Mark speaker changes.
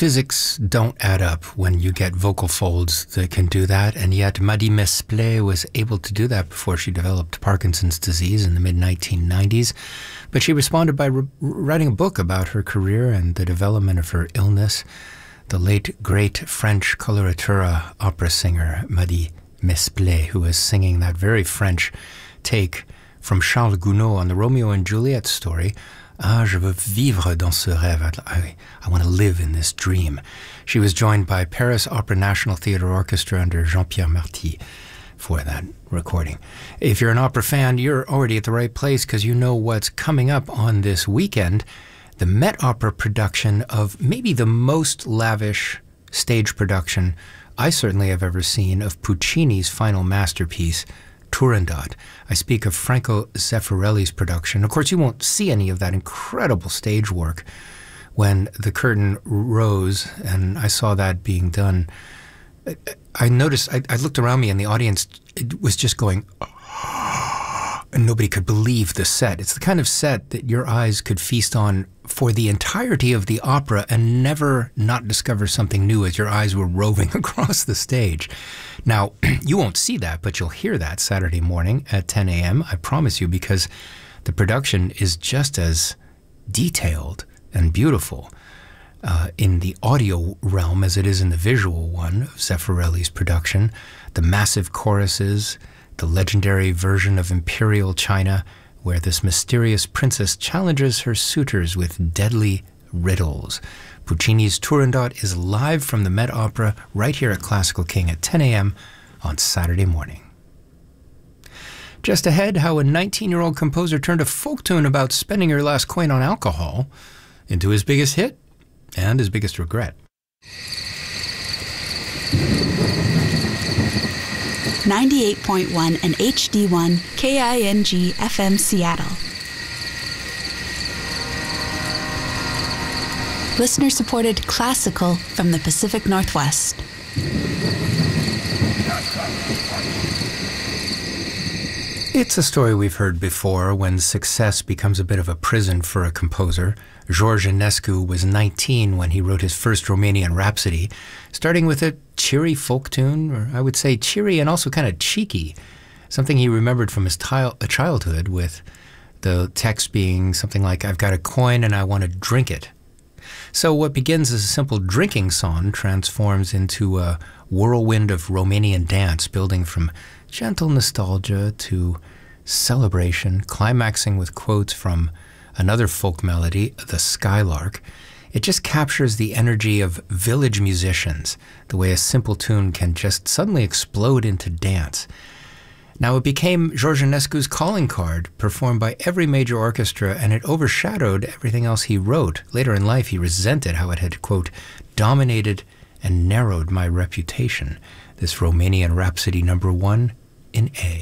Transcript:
Speaker 1: physics don't add up when you get vocal folds that can do that, and yet Mady Mesplé was able to do that before she developed Parkinson's disease in the mid-1990s. But she responded by writing a book about her career and the development of her illness. The late, great French coloratura opera singer Mady Mesplé, who was singing that very French take from Charles Gounod on the Romeo and Juliet story, Ah, je veux vivre dans ce rêve. I want to live in this dream. She was joined by Paris Opera National Theatre Orchestra under Jean-Pierre Marty for that recording. If you're an opera fan, you're already at the right place because you know what's coming up on this weekend. The Met Opera production of maybe the most lavish stage production I certainly have ever seen of Puccini's final masterpiece, Turandot. I speak of Franco Zeffirelli's production. Of course, you won't see any of that incredible stage work when the curtain rose and I saw that being done. I noticed, I looked around me and the audience, it was just going, and nobody could believe the set. It's the kind of set that your eyes could feast on for the entirety of the opera and never not discover something new as your eyes were roving across the stage. Now, you won't see that, but you'll hear that Saturday morning at 10 a.m., I promise you, because the production is just as detailed and beautiful in the audio realm as it is in the visual one of Zeffirelli's production. The massive choruses, the legendary version of Imperial China, where this mysterious princess challenges her suitors with deadly riddles. Puccini's Turandot is live from the Met Opera right here at Classical King at 10 a.m. on Saturday morning. Just ahead, how a 19-year-old composer turned a folk tune about spending your last coin on alcohol into his biggest hit and his biggest regret.
Speaker 2: 98.1 and HD1 KING FM Seattle. Listener-supported classical from the Pacific Northwest.
Speaker 1: It's a story we've heard before when success becomes a bit of a prison for a composer. George Enescu was 19 when he wrote his first Romanian Rhapsody, starting with a cheery folk tune, or I would say cheery and also kind of cheeky, something he remembered from his childhood, with the text being something like, I've got a coin and I want to drink it. So what begins as a simple drinking song transforms into a whirlwind of Romanian dance, building from gentle nostalgia to celebration, climaxing with quotes from another folk melody, the Skylark. It just captures the energy of village musicians, the way a simple tune can just suddenly explode into dance. Now, it became George Enescu's calling card, performed by every major orchestra, and it overshadowed everything else he wrote. Later in life, he resented how it had, quote, dominated and narrowed my reputation. This Romanian Rhapsody #1 in A.